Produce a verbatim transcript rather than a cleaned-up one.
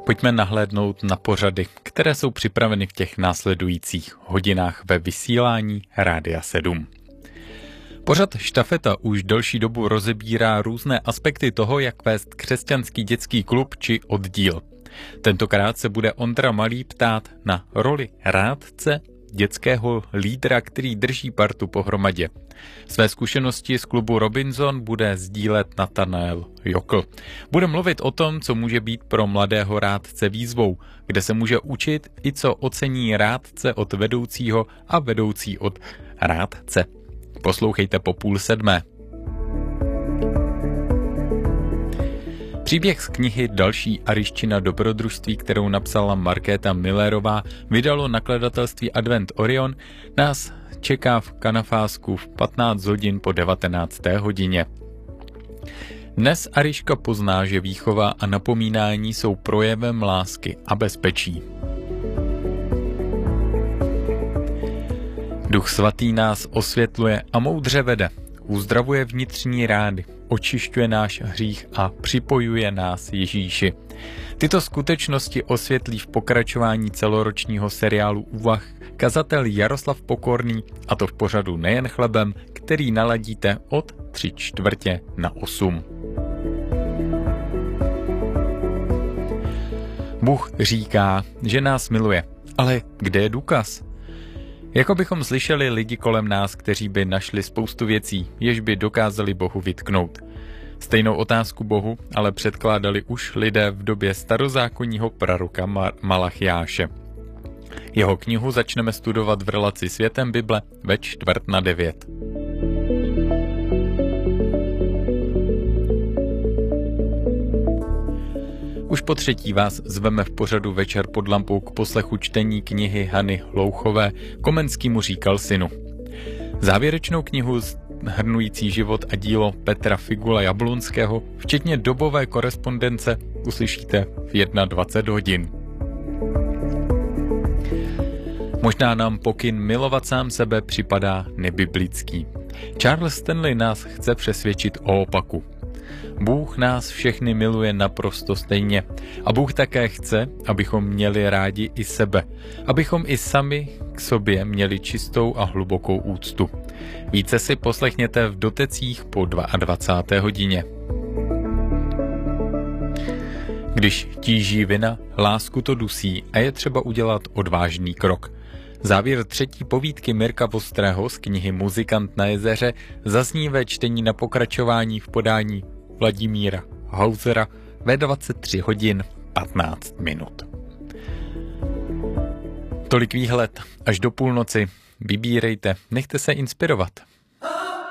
Pojďme nahlédnout na pořady, které jsou připraveny v těch následujících hodinách ve vysílání Rádia sedm. Pořad Štafeta už delší dobu rozebírá různé aspekty toho, jak vést křesťanský dětský klub či oddíl. Tentokrát se bude Ondra Malý ptát na roli rádce, dětského lídra, který drží partu pohromadě. Své zkušenosti z klubu Robinson bude sdílet Nathanael Jokl. Bude mluvit o tom, co může být pro mladého rádce výzvou, kde se může učit i co ocení rádce od vedoucího a vedoucí od rádce. Poslouchejte po půl sedmé. Příběh z knihy Další Aryščina dobrodružství, kterou napsala Markéta Millerová, vydalo nakladatelství Advent Orion, nás čeká v Kanafásku v patnáct hodin po devatenácté hodině. Dnes Aryška pozná, že výchova a napomínání jsou projevem lásky a bezpečí. Duch svatý nás osvětluje a moudře vede, uzdravuje vnitřní rány, očišťuje náš hřích a připojuje nás Ježíši. Tyto skutečnosti osvětlí v pokračování celoročního seriálu Úvah kazatel Jaroslav Pokorný, a to v pořadu Nejen chlebem, který naladíte od tři čtvrtě na osm. Bůh říká, že nás miluje, ale kde je důkaz? Jako bychom slyšeli lidi kolem nás, kteří by našli spoustu věcí, jež by dokázali Bohu vytknout. Stejnou otázku Bohu ale předkládali už lidé v době starozákonního praroka Malachiáše. Jeho knihu začneme studovat v relaci Světem Bible ve čtvrt na devět. Už po třetí vás zveme v pořadu Večer pod lampou k poslechu čtení knihy Hany Louchové Komenský mu říkal synu. Závěrečnou knihu hrnující život a dílo Petra Figula Jablonského, včetně dobové korespondence, uslyšíte v dvacet jedna hodin. Možná nám pokyn milovat sám sebe připadá nebiblický. Charles Stanley nás chce přesvědčit o opaku. Bůh nás všechny miluje naprosto stejně. A Bůh také chce, abychom měli rádi i sebe. Abychom i sami k sobě měli čistou a hlubokou úctu. Více si poslechněte v dotecích po dvacáté druhé hodině. Když tíží vina, lásku to dusí a je třeba udělat odvážný krok. Závěr třetí povídky Mirka Vostrého z knihy Muzikant na jezeře zazní ve čtení na pokračování v podání Vladimíra Hausera ve dvacet tři hodin patnáct minut. Tolik výhled až do půlnoci. Vybírejte, nechte se inspirovat.